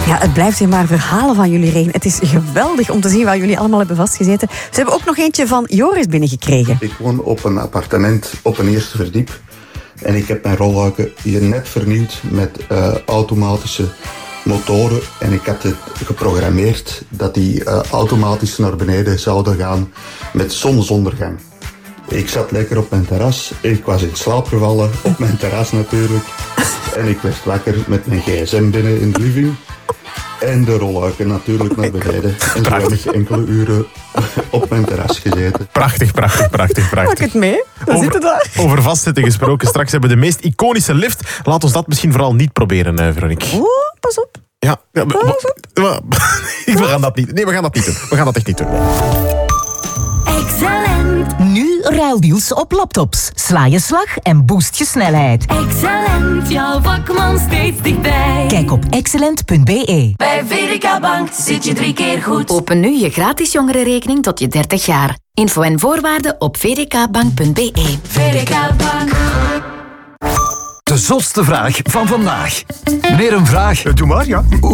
Ja, het blijft weer maar verhalen van jullie, Reen. Het is geweldig om te zien waar jullie allemaal hebben vastgezeten. Ze hebben ook nog eentje van Joris binnengekregen. Ik woon op een appartement op een eerste verdiep. En ik heb mijn rolluiken hier net vernieuwd met automatische motoren. En ik had het geprogrammeerd dat die automatisch naar beneden zouden gaan met zonsondergang. Ik zat lekker op mijn terras. Ik was in slaap gevallen, op mijn terras natuurlijk. En ik werd wakker met mijn gsm binnen in de living. En de rolluiken natuurlijk naar beneden. En zo heb ik enkele uren op mijn terras gezeten. Prachtig. Pak het mee, we zitten daar. Over vastzitten gesproken. Straks hebben we de meest iconische lift. Laat ons dat misschien vooral niet proberen, Veronique. Oh, pas op. Ja, we gaan dat niet. Nee, we gaan dat niet doen. We gaan dat echt niet doen. Excellent, Nu ruildeals op laptops. Sla je slag en boost je snelheid. excellent, jouw vakman steeds dichtbij. Kijk op excellent.be. Bij VDK Bank zit je 3 keer goed. Open nu je gratis jongerenrekening tot je 30 jaar. Info en voorwaarden op vdkbank.be. VDK Bank. De zotste vraag van vandaag. Meneer, een vraag. Doe maar, ja.